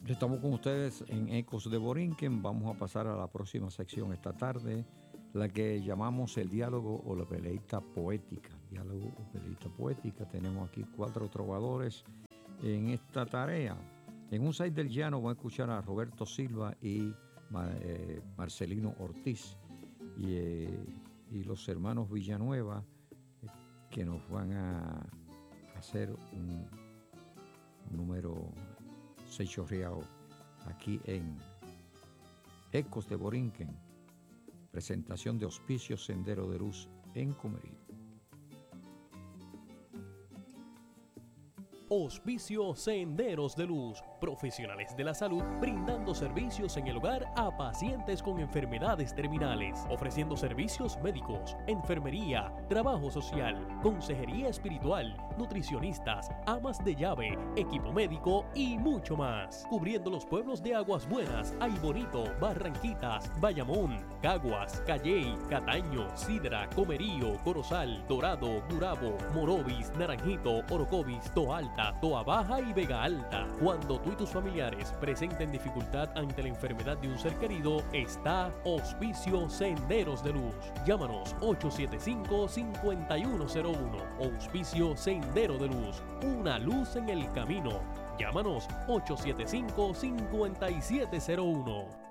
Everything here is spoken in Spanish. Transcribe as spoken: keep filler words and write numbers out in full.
Estamos con ustedes en Ecos de Borinquen. Vamos a pasar a la próxima sección esta tarde, la que llamamos el diálogo o la veleita poética. Diálogo o veleita poética. Tenemos aquí cuatro trovadores en esta tarea. En un site del llano vamos a escuchar a Roberto Silva y eh, Marcelino Ortiz y, eh, y los hermanos Villanueva, eh, que nos van a hacer un, un número seichorreado aquí en Ecos de Borinquen, presentación de Hospicio Sendero de Luz en Comerío. Hospicio Senderos de Luz, profesionales de la salud brindando servicios en el hogar a pacientes con enfermedades terminales, ofreciendo servicios médicos, enfermería, trabajo social, consejería espiritual, nutricionistas, amas de llave, equipo médico y mucho más, cubriendo los pueblos de Aguas Buenas, Ay Bonito, Barranquitas, Bayamón, Caguas, Calley, Cataño, Sidra, Comerío, Corozal, Dorado, Gurabo, Morovis, Naranjito, Orocovis, Toalta, Toa Baja y Vega Alta. Cuando tú y tus familiares presenten dificultad ante la enfermedad de un ser querido, está Hospicio Senderos de Luz. Llámanos ocho siete cinco, cinco uno cero uno. Hospicio Sendero de Luz, una luz en el camino. Llámanos ocho siete cinco, cinco siete cero uno.